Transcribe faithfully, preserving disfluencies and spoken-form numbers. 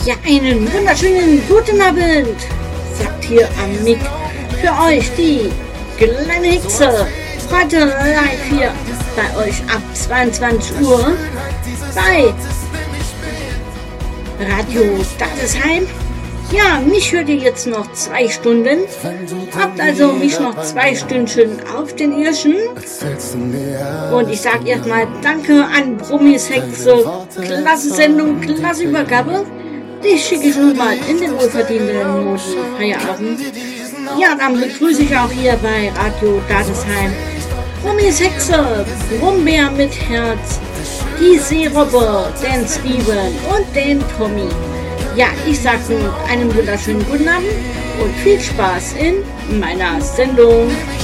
Ja, einen wunderschönen guten Abend, sagt hier am Mic für euch die kleine Hexe. Heute live hier bei euch ab zweiundzwanzig Uhr bei Radio Dattesheim. Ja, mich hört ihr jetzt noch zwei Stunden. Habt also mich noch zwei Stündchen auf den Irrchen. Und ich sag erstmal Danke an Promis Hexe. Klasse Sendung, klasse Übergabe. Die schicke ich nun mal in den wohlverdienten Modi Feierabend. Ja, dann begrüße ich auch hier bei Radio Dattesheim Promis Hexe, Brummbär mit Herz, die Seerobbe, den Steven und den Tommy. Ja, ich sag nun einen wunderschönen guten Abend und viel Spaß in meiner Sendung.